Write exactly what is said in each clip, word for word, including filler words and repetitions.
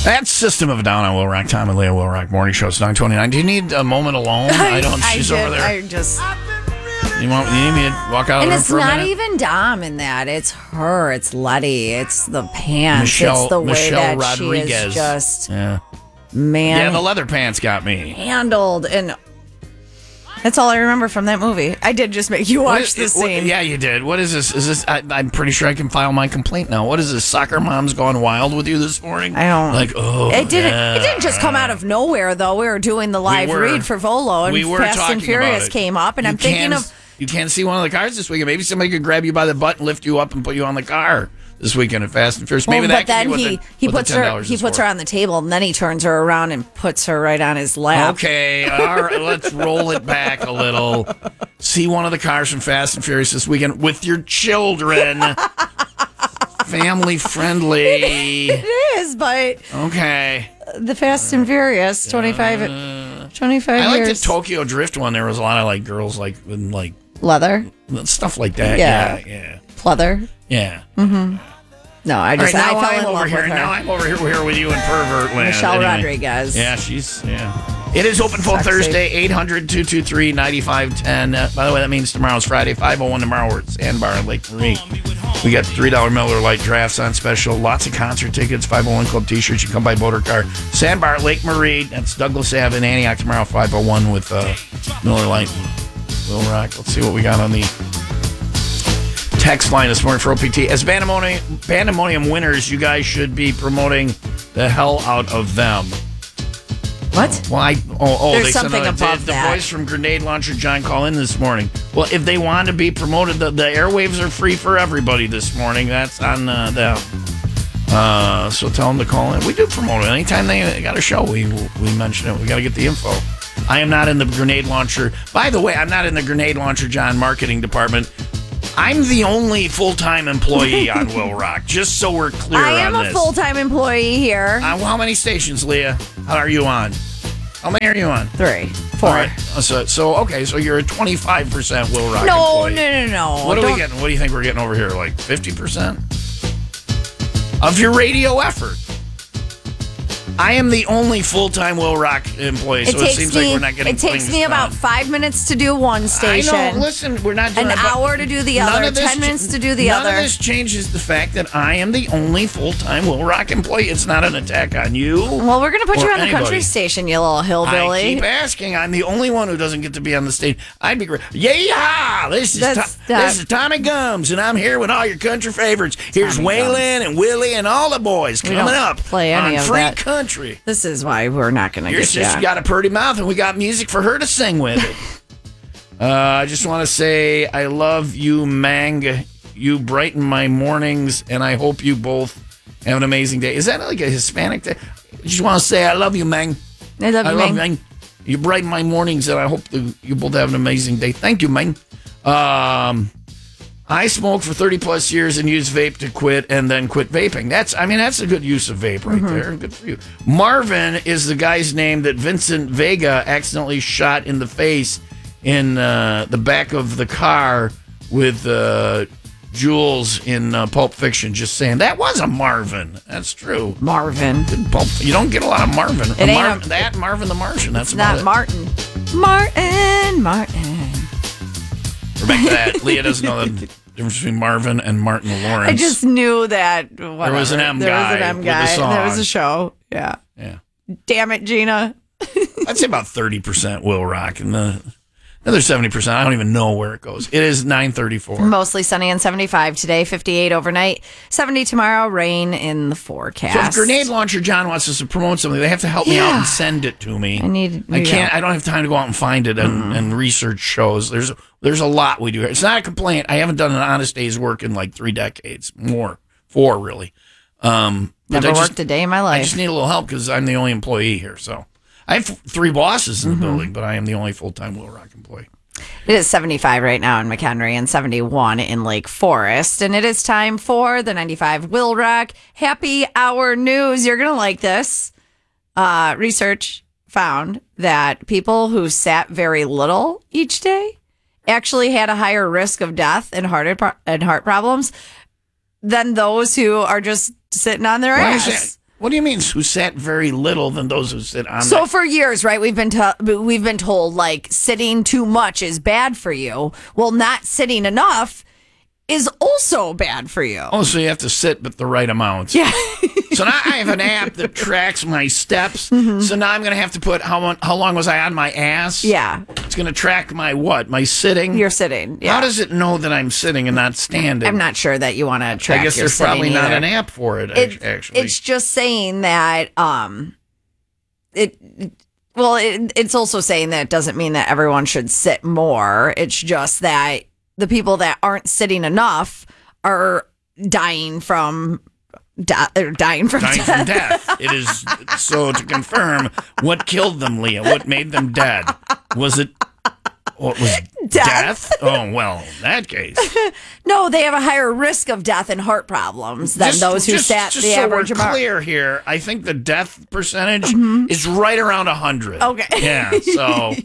That's System of a Down on Will Rock. Tom and Leah Will Rock Morning Show. It's nine twenty-nine. Do you need a moment alone? I, I don't. She's I did, over there. I just... You want you need me to walk out of And the room it's for a not minute? even Dom in that. It's her. It's Letty. It's the pants. Michelle, it's the way Michelle that Rodriguez. she is just Yeah. man Yeah, the leather pants got me. handled. And that's all I remember from that movie. I did just make you What watch is- this what- scene. yeah, you did. What is this? Is this? I, I'm pretty sure I can file my complaint now. What is this? Soccer mom's gone wild with you this morning? I don't like. Oh, It didn't. yeah. It didn't just come out of nowhere, though. We were doing the live were. read for Volo, and We were Fast talking and Furious about it. came up, and You I'm thinking can- of. You can't see one of the cars this weekend. Maybe somebody could grab you by the butt and lift you up and put you on the car this weekend at Fast and Furious. Maybe Well, that but could then be what he the, he what the puts ten her dollars he is puts for. her on the table, and then he turns her around and puts her right on his lap. Okay, all right, let's roll it back a little. See one of the cars from Fast and Furious this weekend with your children. Family friendly. It is, but Okay. the Fast and Furious twenty-five, twenty-five I like years the Tokyo Drift one. There was a lot of like girls like in like leather, stuff like that. Yeah. Yeah, yeah, pleather. yeah. No, I All just right, now I fell I'm in over love here. with her. Now I'm over here, here with you in pervert land. Michelle Anyway. Rodriguez. Yeah, she's yeah. It is open phone Sexy. Thursday, eight hundred, two two three, nine five one zero. Uh, by the way, that means tomorrow's Friday, five oh one tomorrow. We're at Sandbar in Lake Marie. We got three dollar Miller Lite drafts on special. Lots of concert tickets, five oh one Club t-shirts. You can come by Boater Car. Sandbar, Lake Marie. That's Douglas Ave in Antioch tomorrow, five oh one with uh, Miller Lite and Will Rock. Let's see what we got on the text line this morning for O P T. As Pandemonium, Pandemonium winners, you guys should be promoting the hell out of them. What? Why? Oh, oh, There's they something sent a, above the, that. the voice from Grenade Launcher John call in this morning. Well, if they want to be promoted, the, the airwaves are free for everybody this morning. That's on uh, them. Uh, so tell them to call in. We do promote it anytime they got a show. We we mention it. We got to get the info. I am not in the Grenade Launcher. By the way, I'm not in the Grenade Launcher John marketing department. I'm the only full-time employee on Will Rock. Just so we're clear I am on a this. full-time employee here. Uh, how many stations, Leah? How are you on? How many are you on? Three, four. All right. So, so okay, so you're a twenty-five percent Will Rock No, employee. no, no, no. What are we Don't- getting? What do you think we're getting over here? Like fifty percent of your radio effort? I am the only full-time Will Rock employee, so it, takes seems me, like we're not getting It takes things me about done. five minutes to do one station. I know. Listen, we're not doing An it, but hour to do the none other, of this ten minutes to do the none other. None of this changes the fact that I am the only full-time Will Rock employee. It's not an attack on you. Well, we're going to put or you on the anybody. country station, you little hillbilly. I keep asking. I'm the only one who doesn't get to be on the stage. I'd be great. Yeehaw! This is That's to- not- this is Tommy Gums, and I'm here with all your country favorites. Here's Tommy Waylon and Willie and all the boys We coming don't up play any on of Free that. Country. This is why we're not going to Your get you sister's on. got a pretty mouth, and we got music for her to sing with it. uh, I just want to say I love you, Mang. You brighten my mornings, and I hope you both have an amazing day. Is that like a Hispanic day? I just want to say I love you, Mang. I love I you, love Ming. Mang. You brighten my mornings, and I hope that you both have an amazing day. Thank you, Mang. Um, I smoked for thirty plus years and used vape to quit, and then quit vaping. That's, I mean, that's a good use of vape right there. Good for you. Marvin is the guy's name that Vincent Vega accidentally shot in the face in uh, the back of the car with uh, Jules in uh, Pulp Fiction. Just saying, that was a Marvin. That's true. Marvin. Pulp, you don't get a lot of Marvin. It ain't Mar- a- that Marvin the Martian. That's It's about not it. Martin. Martin, Martin. We're back to that. Leah doesn't know the difference between Marvin and Martin Lawrence. I just knew that. Whatever. was an M there guy was an M with the guy. song. There was a show. Yeah. Yeah. Damn it, Gina. I'd say about thirty percent Will Rock, and the other seventy percent, I don't even know where it goes. It is nine thirty-four. Mostly sunny and seventy-five today, fifty-eight overnight, seventy tomorrow, rain in the So if forecast. Grenade Launcher John wants us to promote something, they have to help me out Yeah. and send it to me. I need- I we can't. don't. I don't have time to go out and find it and, Mm-hmm. and research shows. There's there's a lot we do here. It's not a complaint. I haven't done an honest day's work in like three decades, more, four really. Um, but Never I worked just, a day in my I life. just need a little help because I'm the only employee here. So I have three bosses in the Mm-hmm. building, but I am the only full time Will Rock employee. It is seventy-five right now in McHenry and seventy-one in Lake Forest. And it is time for the ninety-five Will Rock Happy Hour News. You're going to like this. Uh, research found that people who sat very little each day actually had a higher risk of death and heart and heart problems than those who are just sitting on their Why is ass. that? What do you mean? Who sat very little than those who sit on? So that? for years, right, we've been to- we've been told like sitting too much is bad for you. Well, not sitting enough is also bad for you. Oh, so you have to sit but the right amount. Yeah. So now I have an app that tracks my steps. Mm-hmm. So now I'm going to have to put how mon- how long was I on my ass? Yeah. It's going to track my what? My sitting? You're sitting. Yeah. How does it know that I'm sitting and not standing? I'm not sure that you want to track I guess your there's probably sitting not either. an app for it, It- actually. It's just saying that um it well, it, it's also saying that it doesn't mean that everyone should sit more. It's just that the people that aren't sitting enough are dying from di- or dying from Dying death. from death. It is so to confirm what killed them, Leah. What made them dead? Was it what was Death. death? Oh well, in that case. No, they have a higher risk of death and heart problems than Just- those who just- sat just the so average we're amount. clear here, I think the death percentage is right around a hundred. Okay. Yeah. So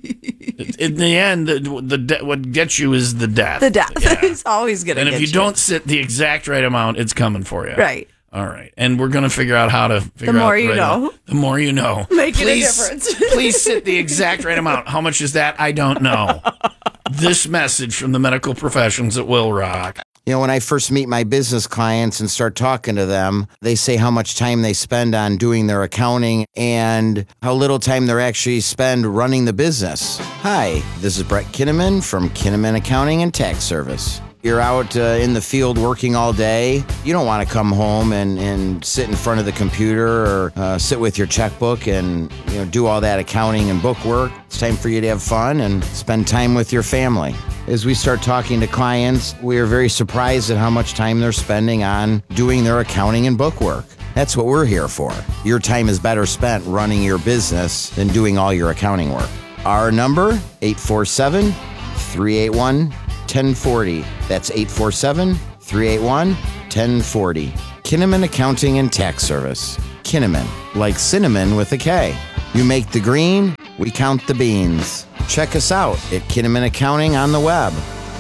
in the end, the, the de- what gets you is the death. The death Yeah. is always going to And get if you, don't sit the exact right amount, it's coming for you. Right. All right. And we're going to figure out how to figure The more out you right know. amount. The more you know. Making a please, difference. please sit the exact right amount. How much is that? I don't know. This message from the medical professions at Will Rock. You know, when I first meet my business clients and start talking to them, they say how much time they spend on doing their accounting and how little time they actually spend running the business. Hi, this is Brett Kinnaman from Kinnaman Accounting and Tax Service. You're out uh, in the field working all day. You don't want to come home and, and sit in front of the computer or uh, sit with your checkbook and you know do all that accounting and book work. It's time for you to have fun and spend time with your family. As we start talking to clients, we are very surprised at how much time they're spending on doing their accounting and book work. That's what we're here for. Your time is better spent running your business than doing all your accounting work. Our number, eight four seven, three eight one, one zero four zero. That's eight four seven, three eight one, one zero four zero. Kinnaman Accounting and Tax Service. Kinnaman, like cinnamon with a K. You make the green, we count the beans. Check us out at Kinnaman Accounting on the web.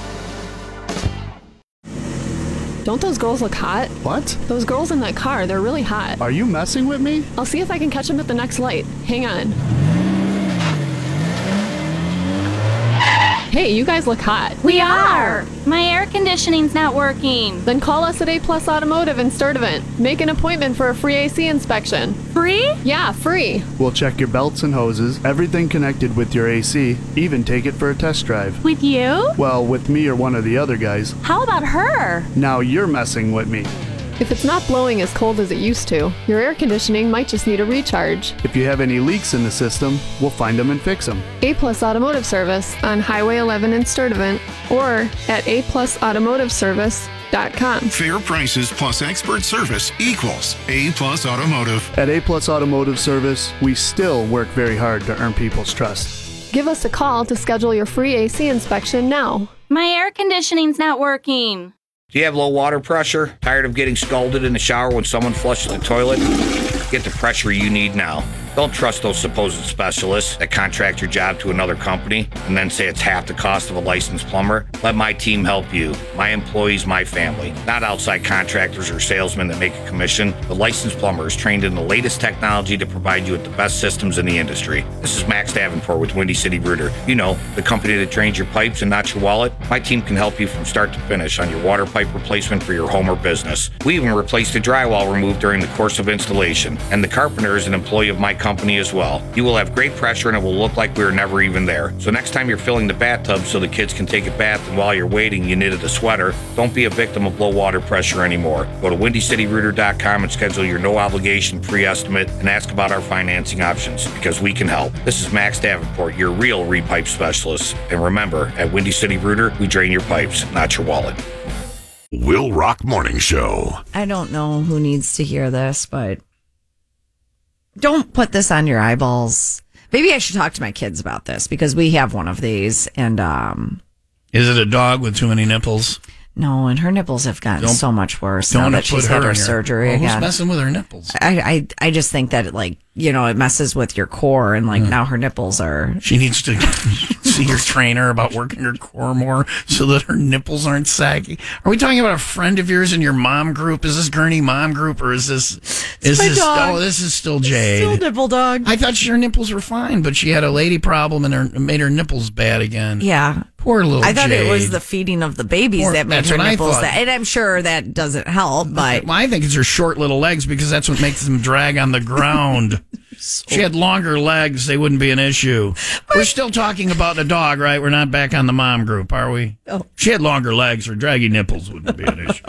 Don't those girls look hot? What? Those girls in that car, they're really hot. Are you messing with me? I'll see if I can catch them at the next light. Hang on. Hey, you guys look hot. We are. My air conditioning's not working. Then call us at A Plus Automotive in Sturtevant. Make an appointment for a free A C inspection. Free? Yeah, free. We'll check your belts and hoses, everything connected with your A C, even take it for a test drive. With you? Well, with me or one of the other guys. How about her? Now you're messing with me. If it's not blowing as cold as it used to, your air conditioning might just need a recharge. If you have any leaks in the system, we'll find them and fix them. A Plus Automotive Service on Highway eleven in Sturtevant or at a plus automotive service dot com. Fair prices plus expert service equals A Plus Automotive. At A Plus Automotive Service, we still work very hard to earn people's trust. Give us a call to schedule your free A C inspection now. My air conditioning's not working. Do you have low water pressure? Tired of getting scalded in the shower when someone flushes the toilet? Get the pressure you need now. Don't trust those supposed specialists that contract your job to another company and then say it's half the cost of a licensed plumber. Let my team help you. My employees, my family. Not outside contractors or salesmen that make a commission. The licensed plumber is trained in the latest technology to provide you with the best systems in the industry. This is Max Davenport with Windy City Rooter. You know, the company that drains your pipes and not your wallet. My team can help you from start to finish on your water pipe replacement for your home or business. We even replaced the drywall removed during the course of installation. And the carpenter is an employee of my company as well. You will have great pressure and it will look like we were never even there. So next time you're filling the bathtub so the kids can take a bath and while you're waiting you knitted a sweater, don't be a victim of low water pressure anymore. Go to windy city rooter dot com and schedule your no obligation free estimate and ask about our financing options because we can help. This is Max Davenport, your real repipe specialist. And remember, at Windy City Rooter, we drain your pipes, not your wallet. Will Rock Morning Show. I don't know who needs to hear this, but don't put this on your eyeballs. Maybe I should talk to my kids about this because we have one of these. And um, Is it a dog with too many nipples? No, and her nipples have gotten Don't- so much worse Don't now that put she's her had her in here. surgery Well, again. Who's messing with her nipples? I, I I just think that, like, you know, it messes with your core, and like now her nipples are. She needs to see her trainer about working her core more so that her nipples aren't saggy. Are we talking about a friend of yours in your mom group? Is this Gurney mom group, or is this is my this? dog. Oh, this is still Jade. Still nipple dog. I thought her nipples were fine, but she had a lady problem and her, made her nipples bad again. Yeah. Poor little I thought Jade. it was the feeding of the babies Or- that made that's her what I nipples thought. that, and I'm sure that doesn't help, but Well, I think it's her short little legs because that's what makes them drag on the ground. She had longer legs, they wouldn't be an issue. We're still talking about the dog, right? We're not back on the mom group, are we? Oh. She had longer legs, her draggy nipples wouldn't be an issue.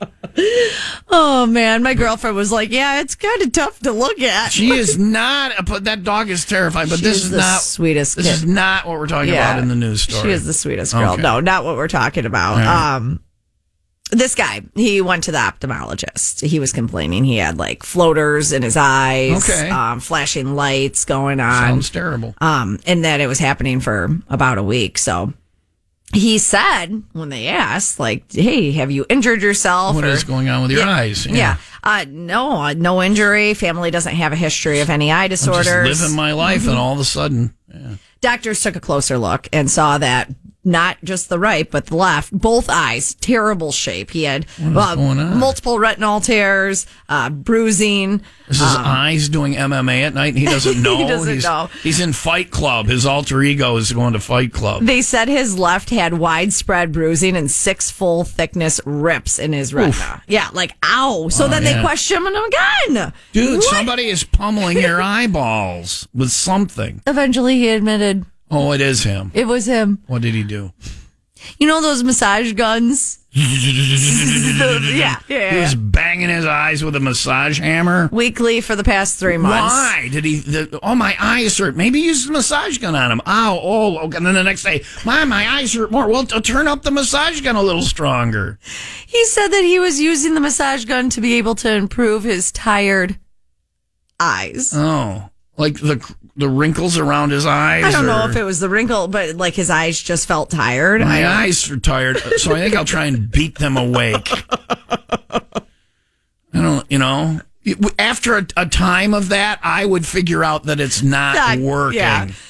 oh man, my girlfriend was like, "Yeah, it's kind of tough to look at." She is not, but that dog is terrifying. But She this is is the not sweetest This kid. is not what we're talking about in the news story. She is the sweetest girl. Okay. No, not what we're talking about. All right. Um, this guy, he went to the ophthalmologist. He was complaining he had like floaters in his eyes, Okay. um, flashing lights going on, Sounds terrible. um, and that it was happening for about a week. So he said when they asked, like, "Hey, have you injured yourself?" What or- is going on with your Yeah. eyes? Yeah. Uh, no, uh, no injury. Family doesn't have a history of any eye I'm disorders. just living my life, and all of a sudden, yeah. Doctors took a closer look and saw that not just the right, but the left, both eyes, terrible shape. He had uh, going on? multiple retinal tears, uh, bruising. Is his eyes doing M M A at night and he doesn't know? Um, doesn't he's, know. He's in Fight Club. His alter ego is going to Fight Club. They said his left had widespread bruising and six full thickness rips in his retina. Yeah, like, ow. So Oh, then yeah. they questioned him again. Dude, What? somebody is pummeling your eyeballs with something. Eventually he admitted Oh, it is him. it was him. What did he do? You know those massage guns? yeah, yeah, He was yeah. banging his eyes with a massage hammer. Weekly for the past three months. Why did he? The, oh, my eyes hurt. Maybe he used a massage gun on him. Ow! Oh, okay. And then the next day, my my eyes hurt more. Well, t- turn up the massage gun a little stronger. He said that he was using the massage gun to be able to improve his tired eyes. Oh, like the the wrinkles around his eyes. I don't know or- if it was the wrinkle, but like his eyes just felt tired. My I- eyes are tired, so I think I'll try and beat them awake. I don't, you know, after a, a time of that, I would figure out that it's not Not- working. yeah.